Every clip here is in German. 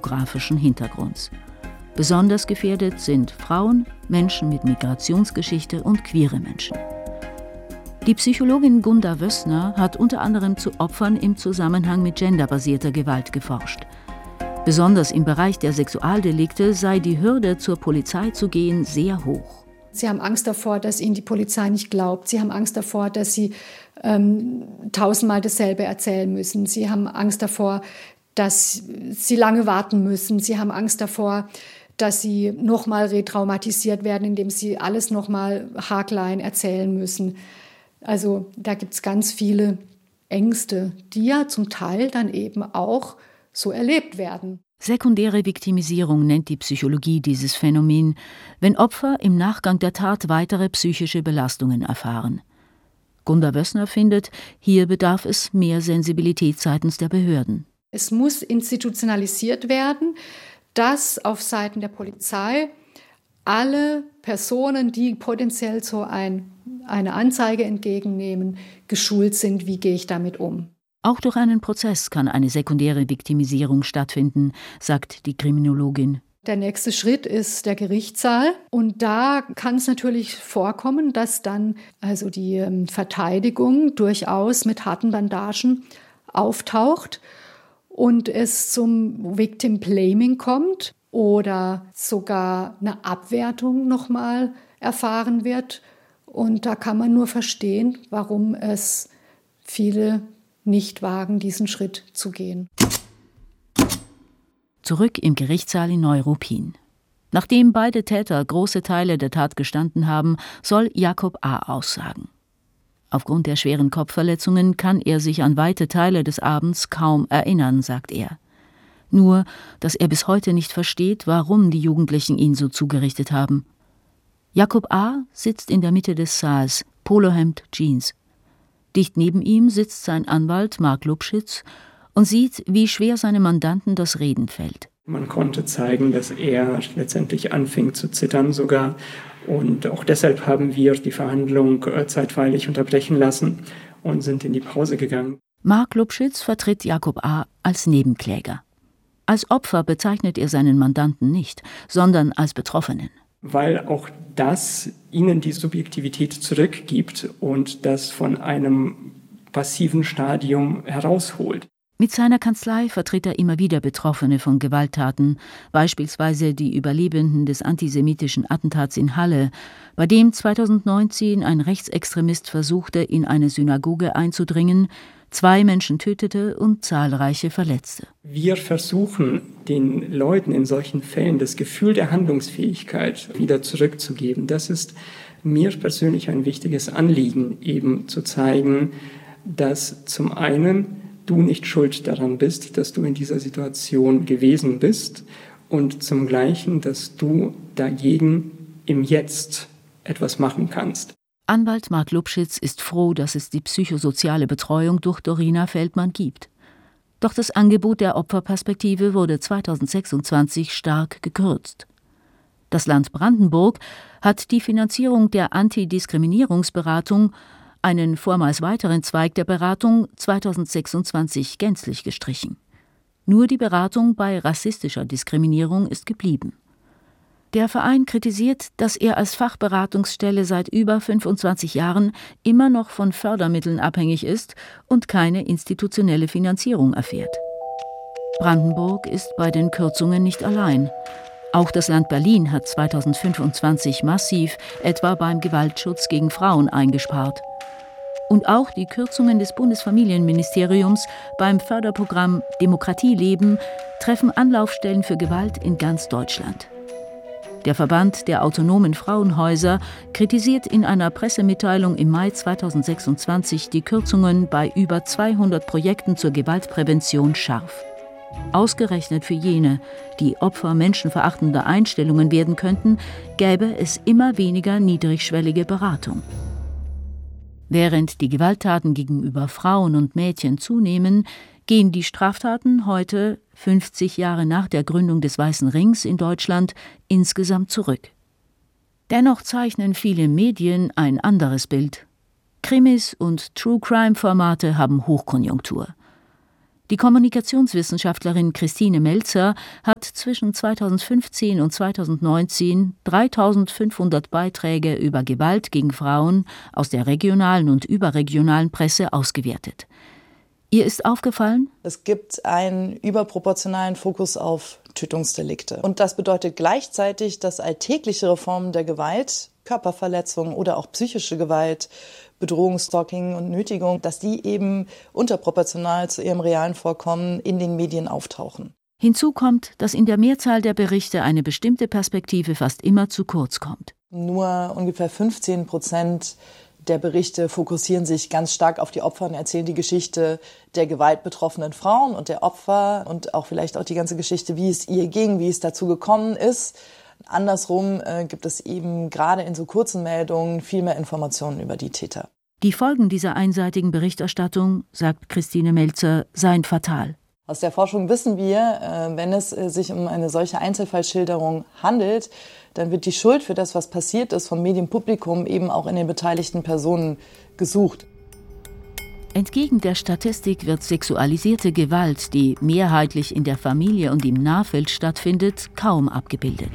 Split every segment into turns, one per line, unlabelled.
biografischen Hintergrunds. Besonders gefährdet sind Frauen, Menschen mit Migrationsgeschichte und queere Menschen. Die Psychologin Gunda Wössner hat unter anderem zu Opfern im Zusammenhang mit genderbasierter Gewalt geforscht. Besonders im Bereich der Sexualdelikte sei die Hürde, zur Polizei zu gehen, sehr hoch.
Sie haben Angst davor, dass ihnen die Polizei nicht glaubt. Sie haben Angst davor, dass sie 1000-mal dasselbe erzählen müssen. Sie haben Angst davor, dass sie lange warten müssen. Sie haben Angst davor, dass sie nochmal retraumatisiert werden, indem sie alles nochmal haarklein erzählen müssen. Also da gibt es ganz viele Ängste, die ja zum Teil dann eben auch so erlebt werden.
Sekundäre Viktimisierung nennt die Psychologie dieses Phänomen, wenn Opfer im Nachgang der Tat weitere psychische Belastungen erfahren. Gunda Wössner findet, hier bedarf es mehr Sensibilität seitens der Behörden.
Es muss institutionalisiert werden, dass auf Seiten der Polizei alle Personen, die potenziell so eine Anzeige entgegennehmen, geschult sind, wie gehe ich damit um.
Auch durch einen Prozess kann eine sekundäre Viktimisierung stattfinden, sagt die Kriminologin.
Der nächste Schritt ist der Gerichtssaal. Und da kann es natürlich vorkommen, dass dann also die Verteidigung durchaus mit harten Bandagen auftaucht und es zum Victim Blaming kommt oder sogar eine Abwertung nochmal erfahren wird. Und da kann man nur verstehen, warum es viele nicht wagen, diesen Schritt zu gehen.
Zurück im Gerichtssaal in Neuruppin. Nachdem beide Täter große Teile der Tat gestanden haben, soll Jakob A. aussagen. Aufgrund der schweren Kopfverletzungen kann er sich an weite Teile des Abends kaum erinnern, sagt er. Nur, dass er bis heute nicht versteht, warum die Jugendlichen ihn so zugerichtet haben. Jakob A. sitzt in der Mitte des Saals, Polohemd, Jeans. Dicht neben ihm sitzt sein Anwalt Mark Lubschitz und sieht, wie schwer seinem Mandanten das Reden fällt.
Man konnte zeigen, dass er letztendlich anfing zu zittern sogar. Und auch deshalb haben wir die Verhandlung zeitweilig unterbrechen lassen und sind in die Pause gegangen.
Mark Lubschitz vertritt Jakob A. als Nebenkläger. Als Opfer bezeichnet er seinen Mandanten nicht, sondern als Betroffenen.
Weil auch das ihnen die Subjektivität zurückgibt und das von einem passiven Stadium herausholt.
Mit seiner Kanzlei vertritt er immer wieder Betroffene von Gewalttaten, beispielsweise die Überlebenden des antisemitischen Attentats in Halle, bei dem 2019 ein Rechtsextremist versuchte, in eine Synagoge einzudringen, 2 Menschen tötete und zahlreiche verletzte.
Wir versuchen, den Leuten in solchen Fällen das Gefühl der Handlungsfähigkeit wieder zurückzugeben. Das ist mir persönlich ein wichtiges Anliegen, eben zu zeigen, dass zum einen du nicht schuld daran bist, dass du in dieser Situation gewesen bist und zum Gleichen, dass du dagegen im Jetzt etwas machen kannst.
Anwalt Mark Lubschitz ist froh, dass es die psychosoziale Betreuung durch Dorina Feldmann gibt. Doch das Angebot der Opferperspektive wurde 2026 stark gekürzt. Das Land Brandenburg hat die Finanzierung der Antidiskriminierungsberatung, einen vormals weiteren Zweig der Beratung, 2026 gänzlich gestrichen. Nur die Beratung bei rassistischer Diskriminierung ist geblieben. Der Verein kritisiert, dass er als Fachberatungsstelle seit über 25 Jahren immer noch von Fördermitteln abhängig ist und keine institutionelle Finanzierung erfährt. Brandenburg ist bei den Kürzungen nicht allein. Auch das Land Berlin hat 2025 massiv, etwa beim Gewaltschutz gegen Frauen, eingespart. Und auch die Kürzungen des Bundesfamilienministeriums beim Förderprogramm Demokratie leben treffen Anlaufstellen für Gewalt in ganz Deutschland. Der Verband der autonomen Frauenhäuser kritisiert in einer Pressemitteilung im Mai 2026 die Kürzungen bei über 200 Projekten zur Gewaltprävention scharf. Ausgerechnet für jene, die Opfer menschenverachtender Einstellungen werden könnten, gäbe es immer weniger niedrigschwellige Beratung. Während die Gewalttaten gegenüber Frauen und Mädchen zunehmen, gehen die Straftaten heute, 50 Jahre nach der Gründung des Weißen Rings in Deutschland, insgesamt zurück. Dennoch zeichnen viele Medien ein anderes Bild. Krimis und True-Crime-Formate haben Hochkonjunktur. Die Kommunikationswissenschaftlerin Christine Melzer hat zwischen 2015 und 2019 3.500 Beiträge über Gewalt gegen Frauen aus der regionalen und überregionalen Presse ausgewertet. Ihr ist aufgefallen:
Es gibt einen überproportionalen Fokus auf Tötungsdelikte. Und das bedeutet gleichzeitig, dass alltäglichere Formen der Gewalt, Körperverletzung oder auch psychische Gewalt, Bedrohung, Stalking und Nötigung, dass die eben unterproportional zu ihrem realen Vorkommen in den Medien auftauchen.
Hinzu kommt, dass in der Mehrzahl der Berichte eine bestimmte Perspektive fast immer zu kurz kommt.
Nur ungefähr 15% der Berichte fokussieren sich ganz stark auf die Opfer und erzählen die Geschichte der gewaltbetroffenen Frauen und der Opfer und auch vielleicht auch die ganze Geschichte, wie es ihr ging, wie es dazu gekommen ist. Andersrum gibt es eben gerade in so kurzen Meldungen viel mehr Informationen über die Täter.
Die Folgen dieser einseitigen Berichterstattung, sagt Christine Melzer, seien fatal.
Aus der Forschung wissen wir, wenn es sich um eine solche Einzelfallschilderung handelt, dann wird die Schuld für das, was passiert ist, vom Medienpublikum eben auch in den beteiligten Personen gesucht.
Entgegen der Statistik wird sexualisierte Gewalt, die mehrheitlich in der Familie und im Nahfeld stattfindet, kaum abgebildet.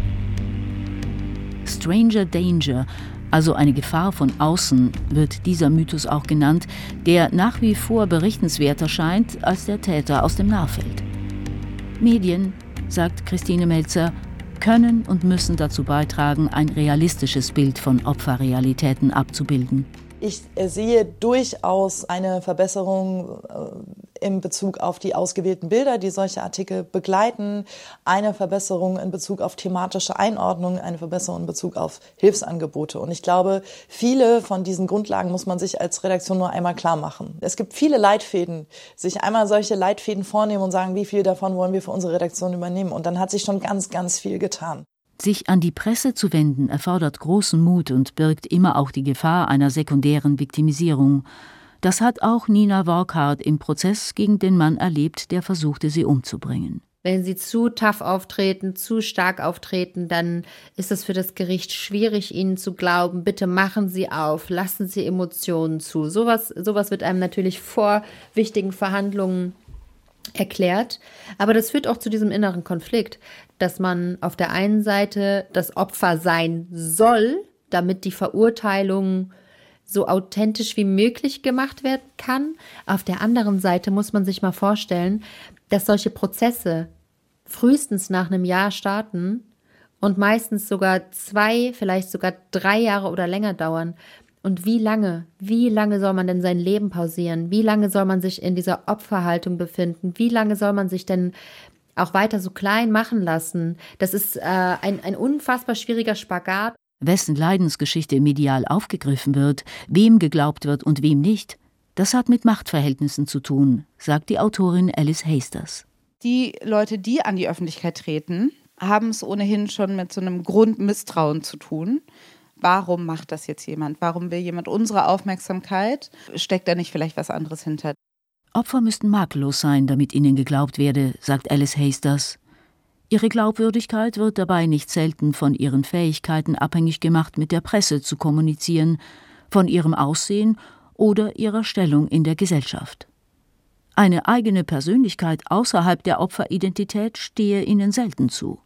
Stranger Danger, also eine Gefahr von außen, wird dieser Mythos auch genannt, der nach wie vor berichtenswerter scheint als der Täter aus dem Nahfeld. Medien, sagt Christine Melzer, können und müssen dazu beitragen, ein realistisches Bild von Opferrealitäten abzubilden.
Ich sehe durchaus eine Verbesserung in Bezug auf die ausgewählten Bilder, die solche Artikel begleiten, eine Verbesserung in Bezug auf thematische Einordnung, eine Verbesserung in Bezug auf Hilfsangebote. Und ich glaube, viele von diesen Grundlagen muss man sich als Redaktion nur einmal klar machen. Es gibt viele Leitfäden, sich einmal solche Leitfäden vornehmen und sagen, wie viel davon wollen wir für unsere Redaktion übernehmen. Und dann hat sich schon ganz, ganz viel getan.
Sich an die Presse zu wenden, erfordert großen Mut und birgt immer auch die Gefahr einer sekundären Viktimisierung. Das hat auch Nina Workhardt im Prozess gegen den Mann erlebt, der versuchte, sie umzubringen.
Wenn sie zu tough auftreten, zu stark auftreten, dann ist es für das Gericht schwierig, ihnen zu glauben, bitte machen Sie auf, lassen Sie Emotionen zu. Sowas wird einem natürlich vor wichtigen Verhandlungen erklärt. Aber das führt auch zu diesem inneren Konflikt, dass man auf der einen Seite das Opfer sein soll, damit die Verurteilung so authentisch wie möglich gemacht werden kann. Auf der anderen Seite muss man sich mal vorstellen, dass solche Prozesse frühestens nach einem Jahr starten und meistens sogar 2, vielleicht sogar 3 Jahre oder länger dauern. Und wie lange soll man denn sein Leben pausieren? Wie lange soll man sich in dieser Opferhaltung befinden? Wie lange soll man sich denn auch weiter so klein machen lassen? Das ist ein unfassbar schwieriger Spagat.
Wessen Leidensgeschichte medial aufgegriffen wird, wem geglaubt wird und wem nicht, das hat mit Machtverhältnissen zu tun, sagt die Autorin Alice Hasters.
Die Leute, die an die Öffentlichkeit treten, haben es ohnehin schon mit so einem Grundmisstrauen zu tun. Warum macht das jetzt jemand? Warum will jemand unsere Aufmerksamkeit? Steckt da nicht vielleicht was anderes hinter?
Opfer müssten makellos sein, damit ihnen geglaubt werde, sagt Alice Hasters. Ihre Glaubwürdigkeit wird dabei nicht selten von ihren Fähigkeiten abhängig gemacht, mit der Presse zu kommunizieren, von ihrem Aussehen oder ihrer Stellung in der Gesellschaft. Eine eigene Persönlichkeit außerhalb der Opferidentität stehe ihnen selten zu.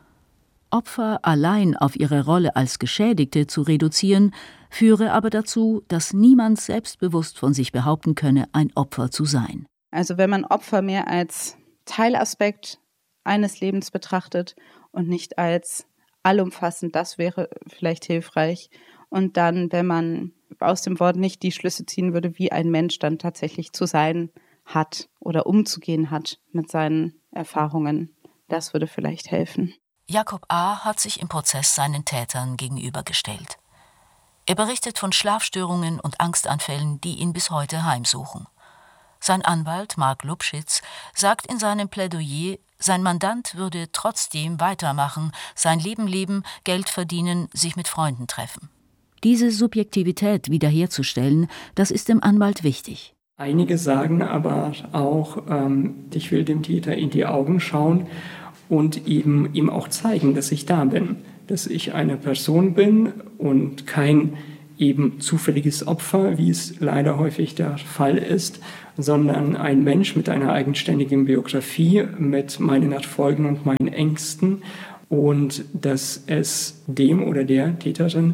Opfer allein auf ihre Rolle als Geschädigte zu reduzieren, führe aber dazu, dass niemand selbstbewusst von sich behaupten könne, ein Opfer zu sein.
Also wenn man Opfer mehr als Teilaspekt eines Lebens betrachtet und nicht als allumfassend, das wäre vielleicht hilfreich. Und dann, wenn man aus dem Wort nicht die Schlüsse ziehen würde, wie ein Mensch dann tatsächlich zu sein hat oder umzugehen hat mit seinen Erfahrungen, das würde vielleicht helfen.
Jakob A. hat sich im Prozess seinen Tätern gegenübergestellt. Er berichtet von Schlafstörungen und Angstanfällen, die ihn bis heute heimsuchen. Sein Anwalt Mark Lubschitz sagt in seinem Plädoyer, sein Mandant würde trotzdem weitermachen, sein Leben leben, Geld verdienen, sich mit Freunden treffen. Diese Subjektivität wiederherzustellen, das ist dem Anwalt wichtig.
Einige sagen aber auch, ich will dem Täter in die Augen schauen und ihm auch zeigen, dass ich da bin, dass ich eine Person bin und kein eben zufälliges Opfer, wie es leider häufig der Fall ist, sondern ein Mensch mit einer eigenständigen Biografie, mit meinen Erfolgen und meinen Ängsten, und dass es dem oder der Täterin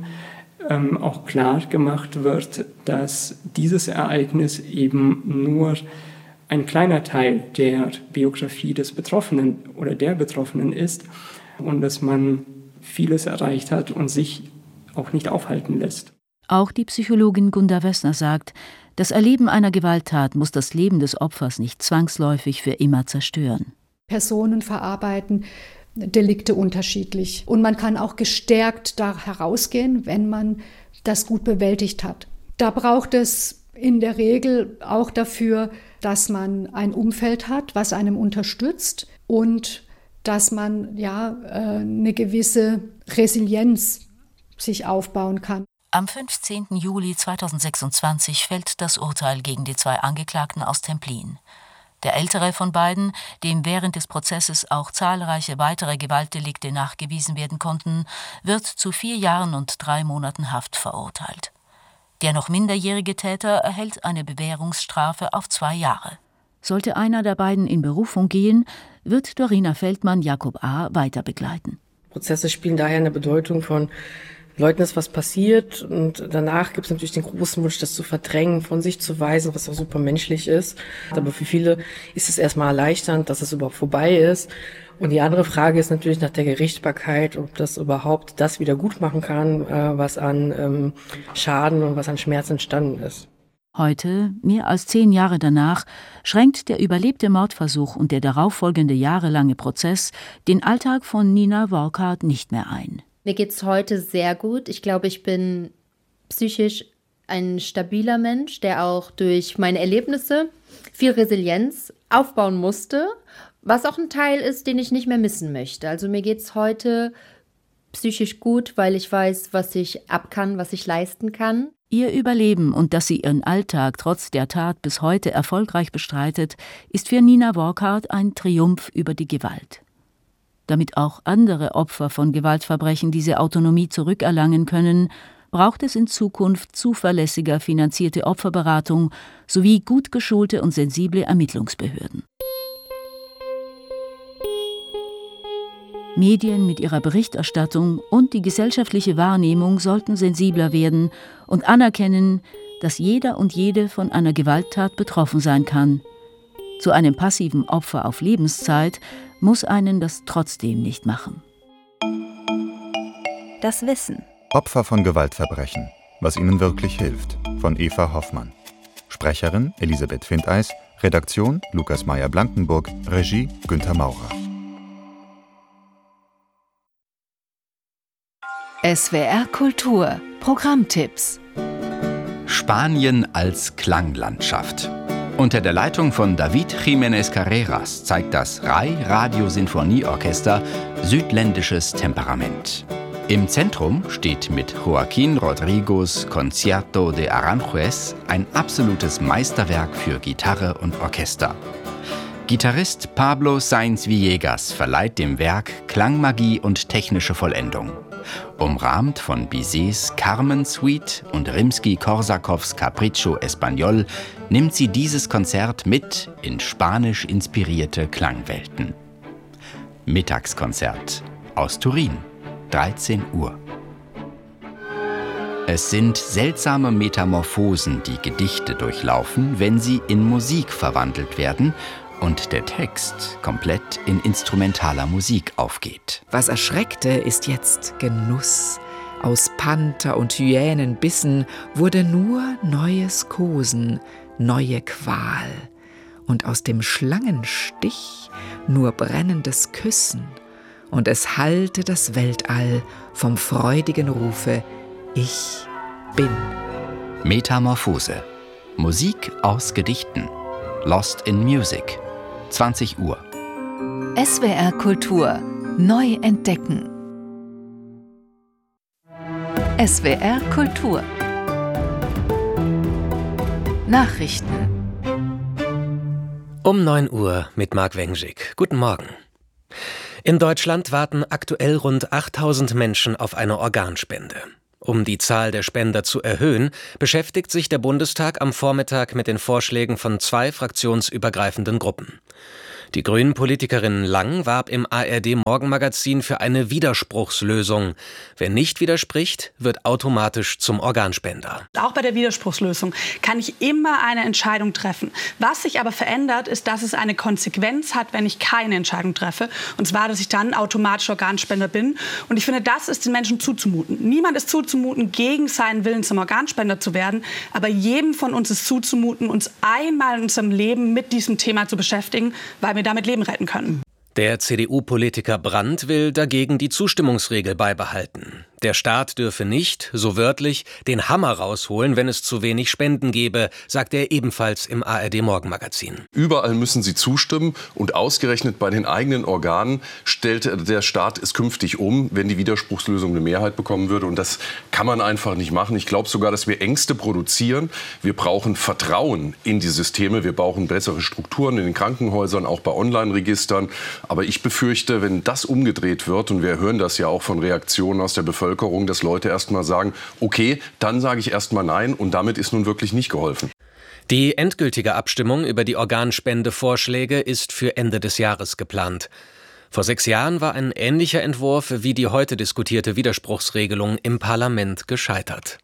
auch klar gemacht wird, dass dieses Ereignis eben nur ein kleiner Teil der Biografie des Betroffenen oder der Betroffenen ist und dass man vieles erreicht hat und sich auch nicht aufhalten lässt.
Auch die Psychologin Gunda Wessner sagt, das Erleben einer Gewalttat muss das Leben des Opfers nicht zwangsläufig für immer zerstören.
Personen verarbeiten Delikte unterschiedlich. Und man kann auch gestärkt da herausgehen, wenn man das gut bewältigt hat. Da braucht es in der Regel auch dafür, dass man ein Umfeld hat, was einem unterstützt und dass man eine gewisse Resilienz sich aufbauen kann.
Am 15. Juli 2026 fällt das Urteil gegen die 2 Angeklagten aus Templin. Der ältere von beiden, dem während des Prozesses auch zahlreiche weitere Gewaltdelikte nachgewiesen werden konnten, wird zu 4 Jahren und 3 Monaten Haft verurteilt. Der noch minderjährige Täter erhält eine Bewährungsstrafe auf 2 Jahre. Sollte einer der beiden in Berufung gehen, wird Dorina Feldmann Jakob A. weiter begleiten.
Prozesse spielen daher eine Bedeutung von Leuten ist was passiert und danach gibt es natürlich den großen Wunsch, das zu verdrängen, von sich zu weisen, was auch super menschlich ist. Aber für viele ist es erstmal erleichternd, dass es überhaupt vorbei ist. Und die andere Frage ist natürlich nach der Gerichtsbarkeit, ob das überhaupt das wieder gut machen kann, was an Schaden und was an Schmerz entstanden ist.
Heute, mehr als 10 Jahre danach, schränkt der überlebte Mordversuch und der darauffolgende jahrelange Prozess den Alltag von Nina Workhardt nicht mehr ein.
Mir geht's heute sehr gut. Ich glaube, ich bin psychisch ein stabiler Mensch, der auch durch meine Erlebnisse viel Resilienz aufbauen musste, was auch ein Teil ist, den ich nicht mehr missen möchte. Also mir geht's heute psychisch gut, weil ich weiß, was ich ab kann, was ich leisten kann.
Ihr Überleben und dass sie ihren Alltag trotz der Tat bis heute erfolgreich bestreitet, ist für Nina Workhardt ein Triumph über die Gewalt. Damit auch andere Opfer von Gewaltverbrechen diese Autonomie zurückerlangen können, braucht es in Zukunft zuverlässiger finanzierte Opferberatung sowie gut geschulte und sensible Ermittlungsbehörden. Medien mit ihrer Berichterstattung und die gesellschaftliche Wahrnehmung sollten sensibler werden und anerkennen, dass jeder und jede von einer Gewalttat betroffen sein kann. Zu einem passiven Opfer auf Lebenszeit muss einen das trotzdem nicht machen.
Das Wissen.
Opfer von Gewaltverbrechen. Was ihnen wirklich hilft. Von Eva Hoffmann. Sprecherin Elisabeth Findeis. Redaktion Lukas Meyer-Blankenburg. Regie Günther Maurer.
SWR Kultur. Programmtipps.
Spanien als Klanglandschaft. Unter der Leitung von David Jiménez Carreras zeigt das RAI Radio-Sinfonieorchester südländisches Temperament. Im Zentrum steht mit Joaquín Rodrigos Concierto de Aranjuez ein absolutes Meisterwerk für Gitarre und Orchester. Gitarrist Pablo Sainz Villegas verleiht dem Werk Klangmagie und technische Vollendung. Umrahmt von Bizets Carmen Suite und Rimski-Korsakows Capriccio Español nimmt sie dieses Konzert mit in spanisch inspirierte Klangwelten. Mittagskonzert aus Turin, 13 Uhr. Es sind seltsame Metamorphosen, die Gedichte durchlaufen, wenn sie in Musik verwandelt werden und der Text komplett in instrumentaler Musik aufgeht.
Was erschreckte, ist jetzt Genuss. Aus Panther und Hyänenbissen wurde nur neues Kosen, neue Qual. Und aus dem Schlangenstich nur brennendes Küssen. Und es hallte das Weltall vom freudigen Rufe: Ich bin.
Metamorphose. Musik aus Gedichten. Lost in Music. 20 Uhr.
SWR Kultur. Neu entdecken. SWR Kultur. Nachrichten.
Um 9 Uhr mit Marc Wenschig. Guten Morgen. In Deutschland warten aktuell rund 8000 Menschen auf eine Organspende. Um die Zahl der Spender zu erhöhen, beschäftigt sich der Bundestag am Vormittag mit den Vorschlägen von 2 fraktionsübergreifenden Gruppen. Die Grünen-Politikerin Lang warb im ARD-Morgenmagazin für eine Widerspruchslösung. Wer nicht widerspricht, wird automatisch zum Organspender.
Auch bei der Widerspruchslösung kann ich immer eine Entscheidung treffen. Was sich aber verändert, ist, dass es eine Konsequenz hat, wenn ich keine Entscheidung treffe. Und zwar, dass ich dann automatisch Organspender bin. Und ich finde, das ist den Menschen zuzumuten. Niemand ist zuzumuten, gegen seinen Willen zum Organspender zu werden. Aber jedem von uns ist zuzumuten, uns einmal in unserem Leben mit diesem Thema zu beschäftigen, weil wir damit Leben retten können.
Der CDU-Politiker Brandt will dagegen die Zustimmungsregel beibehalten. Der Staat dürfe nicht, so wörtlich, den Hammer rausholen, wenn es zu wenig Spenden gebe, sagt er ebenfalls im ARD-Morgenmagazin.
Überall müssen sie zustimmen und ausgerechnet bei den eigenen Organen stellt der Staat es künftig um, wenn die Widerspruchslösung eine Mehrheit bekommen würde. Und das kann man einfach nicht machen. Ich glaube sogar, dass wir Ängste produzieren. Wir brauchen Vertrauen in die Systeme. Wir brauchen bessere Strukturen in den Krankenhäusern, auch bei Online-Registern. Aber ich befürchte, wenn das umgedreht wird, und wir hören das ja auch von Reaktionen aus der Bevölkerung, dass Leute erst mal sagen, okay, dann sage ich erst mal nein, und damit ist nun wirklich nicht geholfen.
Die endgültige Abstimmung über die Organspendevorschläge ist für Ende des Jahres geplant. Vor 6 Jahren war ein ähnlicher Entwurf wie die heute diskutierte Widerspruchsregelung im Parlament gescheitert.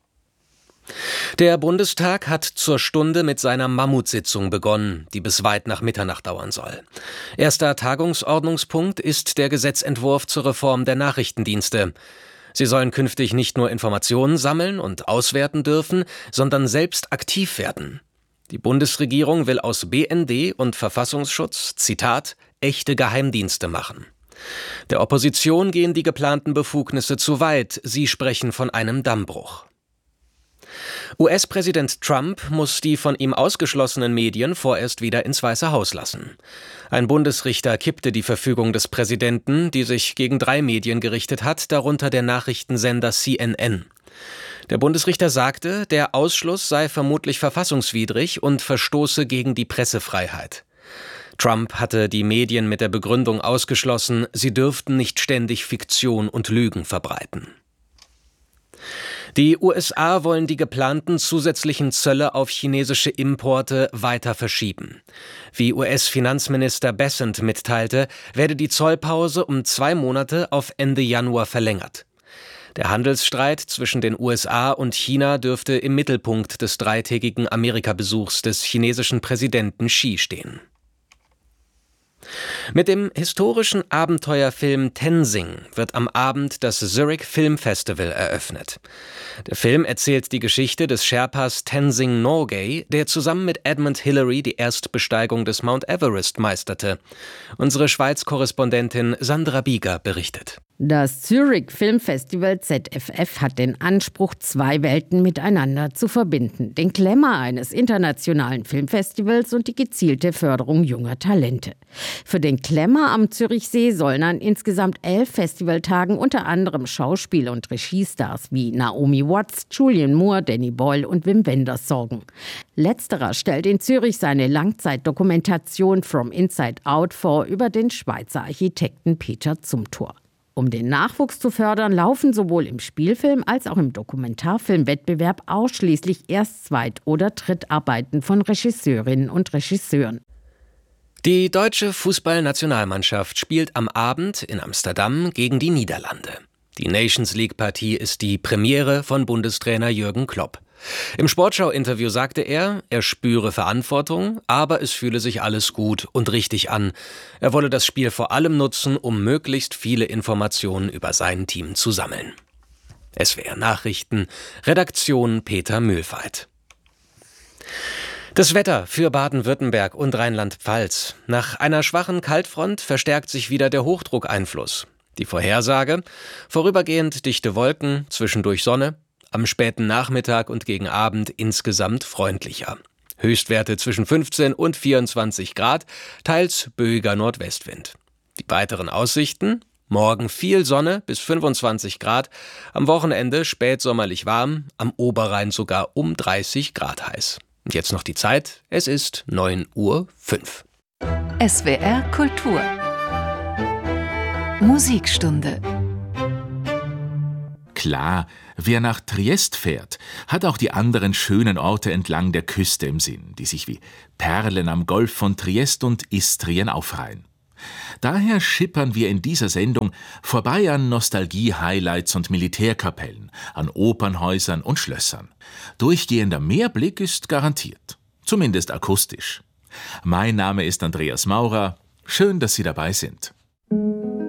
Der Bundestag hat zur Stunde mit seiner Mammutsitzung begonnen, die bis weit nach Mitternacht dauern soll. Erster Tagungsordnungspunkt ist der Gesetzentwurf zur Reform der Nachrichtendienste. Sie sollen künftig nicht nur Informationen sammeln und auswerten dürfen, sondern selbst aktiv werden. Die Bundesregierung will aus BND und Verfassungsschutz, Zitat, echte Geheimdienste machen. Der Opposition gehen die geplanten Befugnisse zu weit. Sie sprechen von einem Dammbruch. US-Präsident Trump muss die von ihm ausgeschlossenen Medien vorerst wieder ins Weiße Haus lassen. Ein Bundesrichter kippte die Verfügung des Präsidenten, die sich gegen 3 Medien gerichtet hat, darunter der Nachrichtensender CNN. Der Bundesrichter sagte, der Ausschluss sei vermutlich verfassungswidrig und verstoße gegen die Pressefreiheit. Trump hatte die Medien mit der Begründung ausgeschlossen, sie dürften nicht ständig Fiktion und Lügen verbreiten. Die USA wollen die geplanten zusätzlichen Zölle auf chinesische Importe weiter verschieben. Wie US-Finanzminister Bessent mitteilte, werde die Zollpause um 2 Monate auf Ende Januar verlängert. Der Handelsstreit zwischen den USA und China dürfte im Mittelpunkt des 3-tägigen Amerikabesuchs des chinesischen Präsidenten Xi stehen. Mit dem historischen Abenteuerfilm Tenzing wird am Abend das Zurich Film Festival eröffnet. Der Film erzählt die Geschichte des Sherpas Tenzing Norgay, der zusammen mit Edmund Hillary die Erstbesteigung des Mount Everest meisterte. Unsere Schweiz-Korrespondentin Sandra Bieger berichtet.
Das Zurich Film Festival ZFF hat den Anspruch, 2 Welten miteinander zu verbinden. Den Glamour eines internationalen Filmfestivals und die gezielte Förderung junger Talente. Für den Glamour am Zürichsee sollen an insgesamt 11 Festivaltagen unter anderem Schauspiel- und Regiestars wie Naomi Watts, Julianne Moore, Danny Boyle und Wim Wenders sorgen. Letzterer stellt in Zürich seine Langzeitdokumentation From Inside Out vor über den Schweizer Architekten Peter Zumthor. Um den Nachwuchs zu fördern, laufen sowohl im Spielfilm- als auch im Dokumentarfilmwettbewerb ausschließlich Erst-, Zweit- oder Drittarbeiten von Regisseurinnen und Regisseuren.
Die deutsche Fußballnationalmannschaft spielt am Abend in Amsterdam gegen die Niederlande. Die Nations-League-Partie ist die Premiere von Bundestrainer Jürgen Klopp. Im Sportschau-Interview sagte er spüre Verantwortung, aber es fühle sich alles gut und richtig an. Er wolle das Spiel vor allem nutzen, um möglichst viele Informationen über sein Team zu sammeln. SWR Nachrichten, Redaktion Peter Mühlfeit. Das Wetter für Baden-Württemberg und Rheinland-Pfalz. Nach einer schwachen Kaltfront verstärkt sich wieder der Hochdruckeinfluss. Die Vorhersage: vorübergehend dichte Wolken, zwischendurch Sonne, am späten Nachmittag und gegen Abend insgesamt freundlicher. Höchstwerte zwischen 15 und 24 Grad, teils böiger Nordwestwind. Die weiteren Aussichten: morgen viel Sonne bis 25 Grad, am Wochenende spätsommerlich warm, am Oberrhein sogar um 30 Grad heiß. Und jetzt noch die Zeit, es ist 9:05 Uhr.
SWR Kultur Musikstunde.
Klar, wer nach Triest fährt, hat auch die anderen schönen Orte entlang der Küste im Sinn, die sich wie Perlen am Golf von Triest und Istrien aufreihen. Daher schippern wir in dieser Sendung vorbei an Nostalgie-Highlights und Militärkapellen, an Opernhäusern und Schlössern. Durchgehender Meerblick ist garantiert, zumindest akustisch. Mein Name ist Andreas Maurer. Schön, dass Sie dabei sind.